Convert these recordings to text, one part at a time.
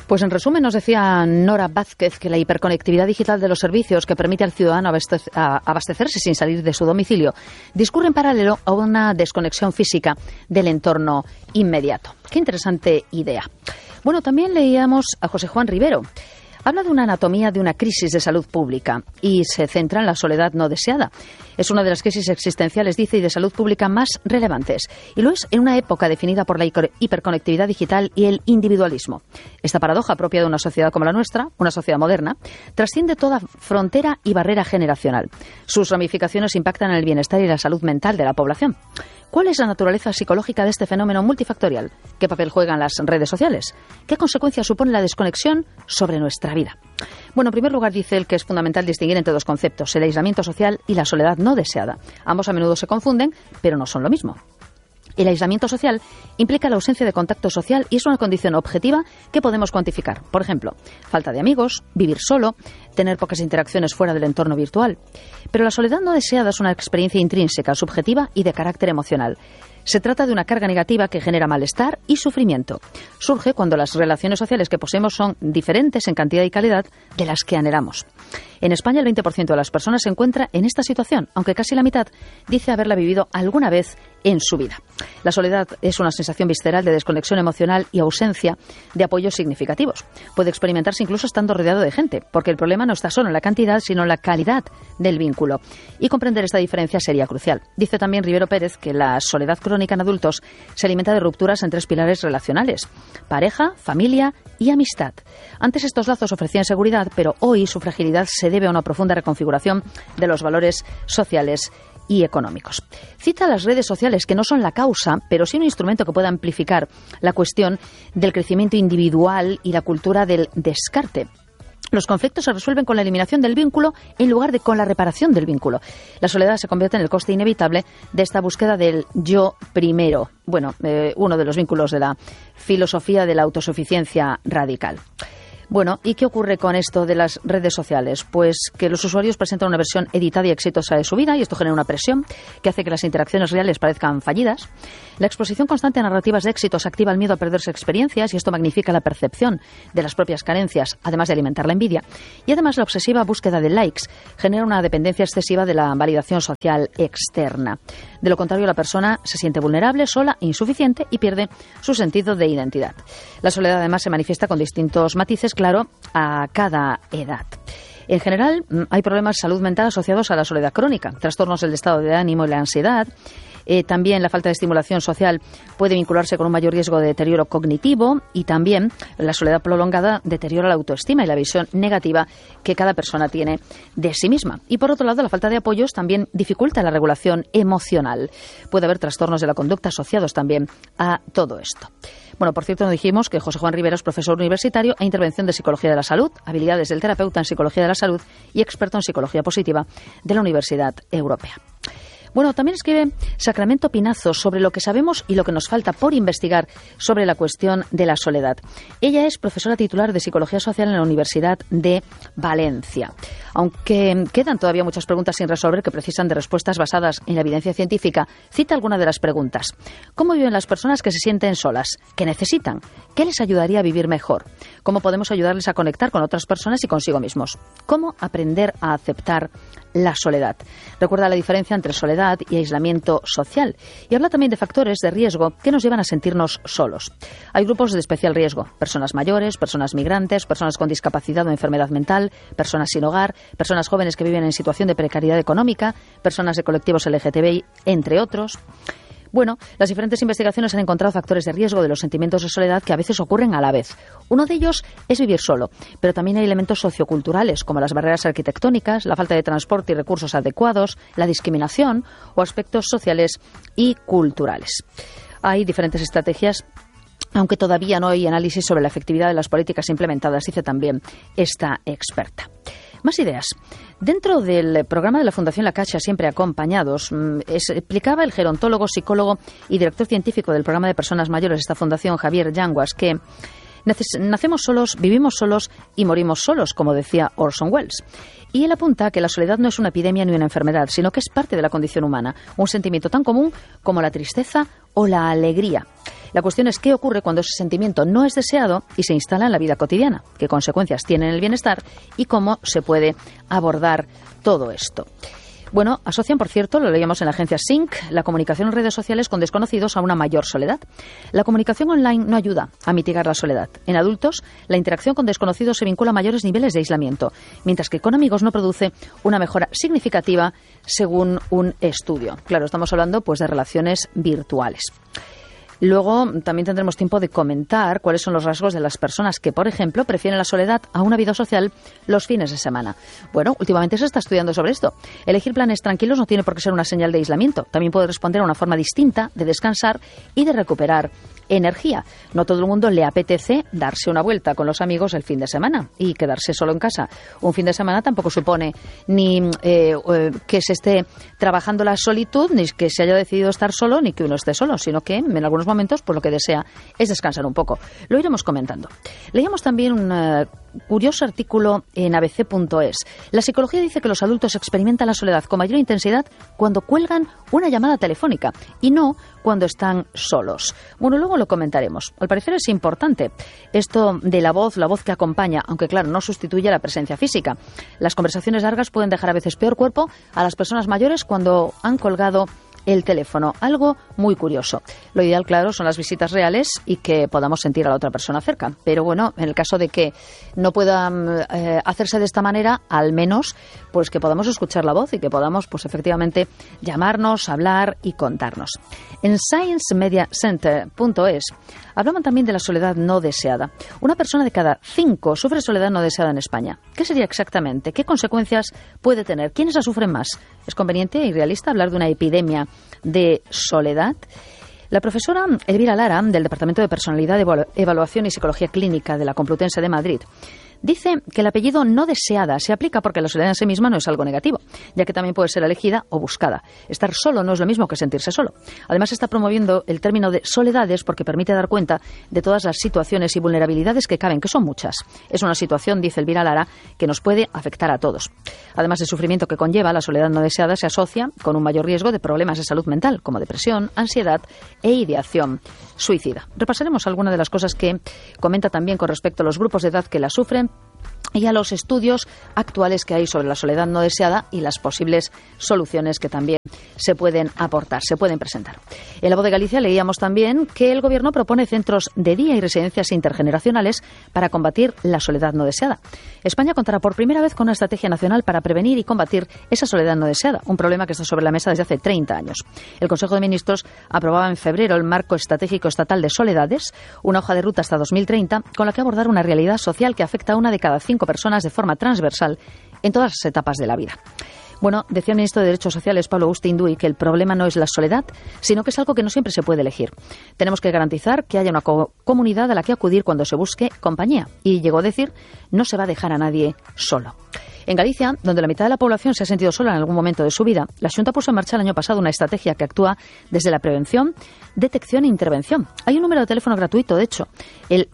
Pues en resumen nos decía Nora Vázquez que la hiperconectividad digital de los servicios que permite al ciudadano abastecerse sin salir de su domicilio discurre en paralelo a una desconexión física del entorno inmediato. Qué interesante idea. Bueno, también leíamos a José Juan Rivero. Habla de una anatomía de una crisis de salud pública y se centra en la soledad no deseada. Es una de las crisis existenciales, dice, y de salud pública más relevantes. Y lo es en una época definida por la hiperconectividad digital y el individualismo. Esta paradoja propia de una sociedad como la nuestra, una sociedad moderna, trasciende toda frontera y barrera generacional. Sus ramificaciones impactan en el bienestar y la salud mental de la población. ¿Cuál es la naturaleza psicológica de este fenómeno multifactorial? ¿Qué papel juegan las redes sociales? ¿Qué consecuencias supone la desconexión sobre nuestra vida? Bueno, en primer lugar dice él que es fundamental distinguir entre dos conceptos, el aislamiento social y la soledad no deseada. Ambos a menudo se confunden, pero no son lo mismo. El aislamiento social implica la ausencia de contacto social y es una condición objetiva que podemos cuantificar. Por ejemplo, falta de amigos, vivir solo, tener pocas interacciones fuera del entorno virtual. Pero la soledad no deseada es una experiencia intrínseca, subjetiva y de carácter emocional. Se trata de una carga negativa que genera malestar y sufrimiento. Surge cuando las relaciones sociales que poseemos son diferentes en cantidad y calidad de las que anhelamos. En España el 20% de las personas se encuentra en esta situación, aunque casi la mitad dice haberla vivido alguna vez en su vida. La soledad es una sensación visceral de desconexión emocional y ausencia de apoyos significativos. Puede experimentarse incluso estando rodeado de gente, porque el problema no está solo en la cantidad, sino en la calidad del vínculo. Y comprender esta diferencia sería crucial. Dice también Rivero Pérez que la soledad crónica en adultos se alimenta de rupturas en tres pilares relacionales: pareja, familia y amistad. Antes estos lazos ofrecían seguridad, pero hoy su fragilidad se debe a una profunda reconfiguración de los valores sociales y económicos. Cita las redes sociales, que no son la causa, pero sí un instrumento que puede amplificar la cuestión del crecimiento individual y la cultura del descarte. Los conflictos se resuelven con la eliminación del vínculo en lugar de con la reparación del vínculo. La soledad se convierte en el coste inevitable de esta búsqueda del yo primero. Bueno, uno de los vínculos de la filosofía de la autosuficiencia radical. Bueno, ¿y qué ocurre con esto de las redes sociales? Pues que los usuarios presentan una versión editada y exitosa de su vida y esto genera una presión que hace que las interacciones reales parezcan fallidas. La exposición constante a narrativas de éxitos activa el miedo a perderse experiencias y esto magnifica la percepción de las propias carencias, además de alimentar la envidia. Y además la obsesiva búsqueda de likes genera una dependencia excesiva de la validación social externa. De lo contrario, la persona se siente vulnerable, sola, insuficiente y pierde su sentido de identidad. La soledad además se manifiesta con distintos matices, claro, a cada edad. En general, hay problemas de salud mental asociados a la soledad crónica, trastornos del estado de ánimo y la ansiedad. También la falta de estimulación social puede vincularse con un mayor riesgo de deterioro cognitivo y también la soledad prolongada deteriora la autoestima y la visión negativa que cada persona tiene de sí misma. Y por otro lado, la falta de apoyos también dificulta la regulación emocional. Puede haber trastornos de la conducta asociados también a todo esto. Bueno, por cierto, nos dijimos que José Juan Rivero es profesor universitario e intervención de Psicología de la Salud, habilidades del terapeuta en Psicología de la Salud y experto en Psicología Positiva de la Universidad Europea. Bueno, también escribe Sacramento Pinazo sobre lo que sabemos y lo que nos falta por investigar sobre la cuestión de la soledad. Ella es profesora titular de Psicología Social en la Universidad de Valencia. Aunque quedan todavía muchas preguntas sin resolver que precisan de respuestas basadas en la evidencia científica, cita algunas de las preguntas. ¿Cómo viven las personas que se sienten solas? ¿Qué necesitan? ¿Qué les ayudaría a vivir mejor? ¿Cómo podemos ayudarles a conectar con otras personas y consigo mismos? ¿Cómo aprender a aceptar la soledad? Recuerda la diferencia entre soledad y aislamiento social y habla también de factores de riesgo que nos llevan a sentirnos solos. Hay grupos de especial riesgo: personas mayores, personas migrantes, personas con discapacidad o enfermedad mental, personas sin hogar, personas jóvenes que viven en situación de precariedad económica, personas de colectivos LGTBI, entre otros. Bueno, las diferentes investigaciones han encontrado factores de riesgo de los sentimientos de soledad que a veces ocurren a la vez. Uno de ellos es vivir solo, pero también hay elementos socioculturales como las barreras arquitectónicas, la falta de transporte y recursos adecuados, la discriminación o aspectos sociales y culturales. Hay diferentes estrategias, aunque todavía no hay análisis sobre la efectividad de las políticas implementadas, dice también esta experta. Más ideas. Dentro del programa de la Fundación La Caixa, Siempre Acompañados, explicaba el gerontólogo, psicólogo y director científico del programa de personas mayores de esta fundación, Javier Yanguas, que nacemos solos, vivimos solos y morimos solos, como decía Orson Welles. Y él apunta que la soledad no es una epidemia ni una enfermedad, sino que es parte de la condición humana, un sentimiento tan común como la tristeza o la alegría. La cuestión es qué ocurre cuando ese sentimiento no es deseado y se instala en la vida cotidiana, qué consecuencias tiene en el bienestar y cómo se puede abordar todo esto. Bueno, asocian, por cierto, lo leíamos en la agencia Sync, la comunicación en redes sociales con desconocidos a una mayor soledad. La comunicación online no ayuda a mitigar la soledad. En adultos, la interacción con desconocidos se vincula a mayores niveles de aislamiento, mientras que con amigos no produce una mejora significativa, según un estudio. Claro, estamos hablando pues de relaciones virtuales. Luego también tendremos tiempo de comentar cuáles son los rasgos de las personas que, por ejemplo, prefieren la soledad a una vida social los fines de semana. Bueno, últimamente se está estudiando sobre esto. Elegir planes tranquilos no tiene por qué ser una señal de aislamiento. También puede responder a una forma distinta de descansar y de recuperar energía. No todo el mundo le apetece darse una vuelta con los amigos el fin de semana y quedarse solo en casa. Un fin de semana tampoco supone ni que se esté trabajando la solitud, ni que se haya decidido estar solo, ni que uno esté solo, sino que en algunos momentos pues lo que desea es descansar un poco. Lo iremos comentando. Leíamos también un curioso artículo en abc.es. La psicología dice que los adultos experimentan la soledad con mayor intensidad cuando cuelgan una llamada telefónica y no cuando están solos. Bueno, luego lo comentaremos. Al parecer es importante esto de la voz que acompaña, aunque claro, no sustituye la presencia física. Las conversaciones largas pueden dejar a veces peor cuerpo a las personas mayores cuando han colgado el teléfono. Algo muy curioso. Lo ideal, claro, son las visitas reales y que podamos sentir a la otra persona cerca. Pero bueno, en el caso de que no pueda hacerse de esta manera, al menos pues que podamos escuchar la voz y que podamos pues efectivamente llamarnos, hablar y contarnos. En sciencemediacenter.es hablaban también de la soledad no deseada. Una persona de cada 5 sufre soledad no deseada en España. ¿Qué sería exactamente? ¿Qué consecuencias puede tener? ¿Quiénes la sufren más? ¿Es conveniente y realista hablar de una epidemia de soledad? La profesora Elvira Lara, del Departamento de Personalidad, Evaluación y Psicología Clínica de la Complutense de Madrid, dice que el apellido no deseada se aplica porque la soledad en sí misma no es algo negativo, ya que también puede ser elegida o buscada. Estar solo no es lo mismo que sentirse solo. Además, está promoviendo el término de soledades porque permite dar cuenta de todas las situaciones y vulnerabilidades que caben, que son muchas. Es una situación, dice Elvira Lara, que nos puede afectar a todos. Además del sufrimiento que conlleva, la soledad no deseada se asocia con un mayor riesgo de problemas de salud mental, como depresión, ansiedad e ideación suicida. Repasaremos algunas de las cosas que comenta también con respecto a los grupos de edad que la sufren y a los estudios actuales que hay sobre la soledad no deseada y las posibles soluciones que también se pueden aportar, se pueden presentar. En La Voz de Galicia leíamos también que el Gobierno propone centros de día y residencias intergeneracionales para combatir la soledad no deseada. España contará por primera vez con una estrategia nacional para prevenir y combatir esa soledad no deseada, un problema que está sobre la mesa desde hace 30 años. El Consejo de Ministros aprobaba en febrero el Marco Estratégico Estatal de Soledades, una hoja de ruta hasta 2030, con la que abordar una realidad social que afecta a una de cada 5 personas de forma transversal en todas las etapas de la vida. Bueno, decía el ministro de Derechos Sociales, Pablo Agustín-Duy, que el problema no es la soledad, sino que es algo que no siempre se puede elegir. Tenemos que garantizar que haya una comunidad a la que acudir cuando se busque compañía. Y llegó a decir, no se va a dejar a nadie solo. En Galicia, donde la mitad de la población se ha sentido sola en algún momento de su vida, la Xunta puso en marcha el año pasado una estrategia que actúa desde la prevención, detección e intervención. Hay un número de teléfono gratuito, de hecho, el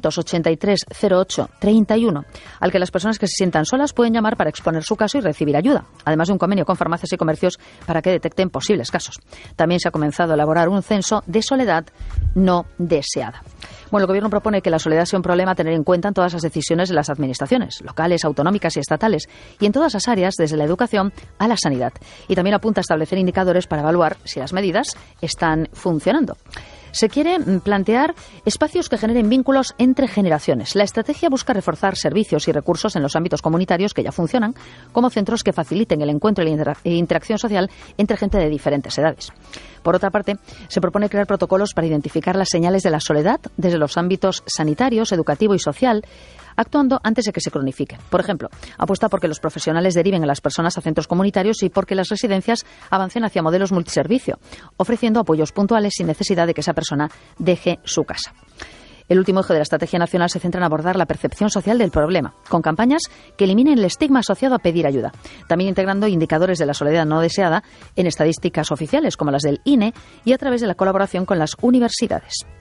983 08 31, al que las personas que se sientan solas pueden llamar para exponer su caso y recibir ayuda, además de un convenio con farmacias y comercios para que detecten posibles casos. También se ha comenzado a elaborar un censo de soledad no deseada. Bueno, el Gobierno propone que la soledad sea un problema a tener en cuenta en todas las decisiones de las administraciones, locales, autonómicas y estatales, y en todas las áreas, desde la educación a la sanidad. Y también apunta a establecer indicadores para evaluar si las medidas están funcionando. Se quiere plantear espacios que generen vínculos entre generaciones. La estrategia busca reforzar servicios y recursos en los ámbitos comunitarios que ya funcionan, como centros que faciliten el encuentro y la interacción social entre gente de diferentes edades. Por otra parte, se propone crear protocolos para identificar las señales de la soledad desde los ámbitos sanitarios, educativo y social, actuando antes de que se cronifique. Por ejemplo, apuesta por que los profesionales deriven a las personas a centros comunitarios y porque las residencias avancen hacia modelos multiservicio, ofreciendo apoyos puntuales sin necesidad de que esa persona deje su casa. El último eje de la Estrategia Nacional se centra en abordar la percepción social del problema, con campañas que eliminen el estigma asociado a pedir ayuda, también integrando indicadores de la soledad no deseada en estadísticas oficiales, como las del INE, y a través de la colaboración con las universidades.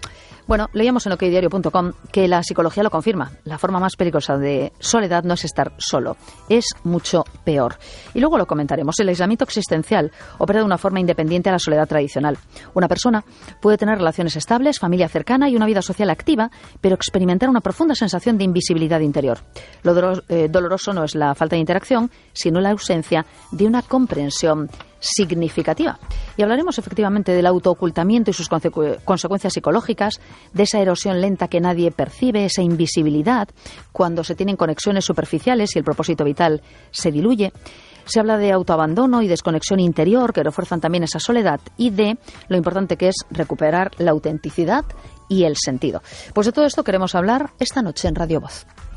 Bueno, leíamos en okdiario.com que la psicología lo confirma. La forma más peligrosa de soledad no es estar solo, es mucho peor. Y luego lo comentaremos. El aislamiento existencial opera de una forma independiente a la soledad tradicional. Una persona puede tener relaciones estables, familia cercana y una vida social activa, pero experimentar una profunda sensación de invisibilidad interior. Lo doloroso no es la falta de interacción, sino la ausencia de una comprensión significativa. Y hablaremos efectivamente del autoocultamiento y sus consecuencias psicológicas, de esa erosión lenta que nadie percibe, esa invisibilidad, cuando se tienen conexiones superficiales y el propósito vital se diluye. Se habla de autoabandono y desconexión interior, que refuerzan también esa soledad, y de lo importante que es recuperar la autenticidad y el sentido. Pues de todo esto queremos hablar esta noche en Radio Voz.